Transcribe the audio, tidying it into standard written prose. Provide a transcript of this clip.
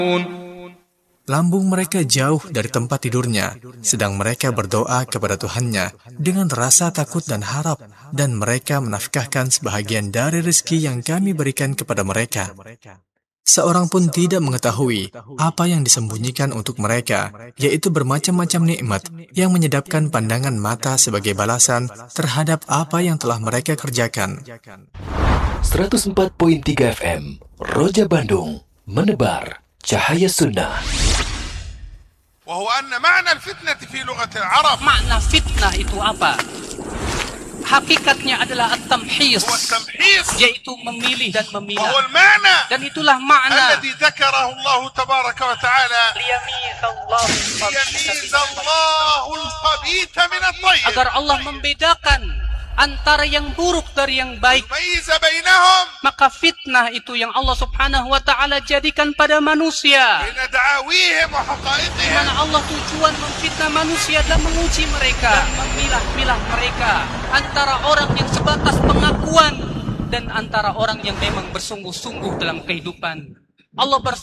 Lambung mereka jauh dari tempat tidurnya, sedang mereka berdoa kepada Tuhannya dengan rasa takut dan harap, dan mereka menafkahkan sebahagian dari rezeki yang kami berikan kepada mereka. Seorang pun tidak mengetahui apa yang disembunyikan untuk mereka, yaitu bermacam-macam nikmat yang menyedapkan pandangan mata sebagai balasan terhadap apa yang telah mereka kerjakan. 104.3 FM Roja Bandung, menebar cahaya sunnah. وهو أن معنى الفتنة في لغة العرب. Makna fitnah itu apa? Hakikatnya adalah at-tamhis, yaitu memilih dan memilah. وهو المعنى. Dan itulah makna الذي ذكره الله تبارك وتعالى. liyamiza الله الخبيث من الطيب. agar Allah membedakan antara yang buruk dari yang baik. يميز بينهم. Maka fitnah itu yang Allah Subhanahu wa taala jadikan pada manusia. بين دعاويهم وحقائقهم. Di mana Allah tujuan memfitnah manusia dan menguji mereka dan memilah-milah mereka antara orang yang sebatas pengakuan dan antara orang yang memang bersungguh-sungguh dalam kehidupan. Allah